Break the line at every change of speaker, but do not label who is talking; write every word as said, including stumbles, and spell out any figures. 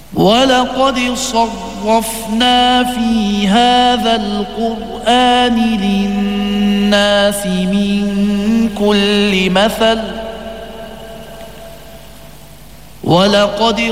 ولقد صرفنا في هذا القرآن للناس من كل مثل ولقد